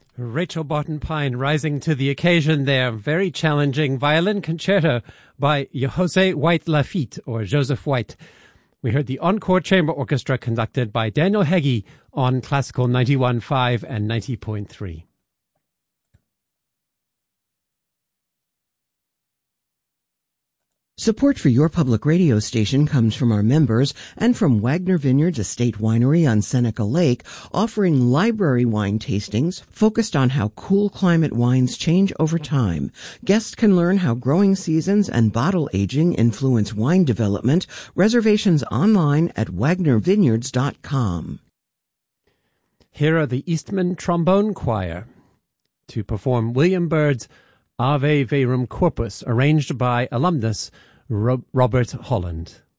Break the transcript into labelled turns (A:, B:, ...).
A: Rachel Barton Pine rising to the occasion there. Very challenging violin concerto by Jose White Lafitte, or Joseph White. We heard the Encore Chamber Orchestra conducted by Daniel Heggie on Classical 91.5 and 90.3.
B: Support for your public radio station comes from our members and from Wagner Vineyards Estate Winery on Seneca Lake, offering library wine tastings focused on how cool climate wines change over time. Guests can learn how growing seasons and bottle aging influence wine development. Reservations online at wagnervineyards.com.
A: Here are the Eastman Trombone Choir to perform William Byrd's Ave Verum Corpus, arranged by alumnus Robert Holland.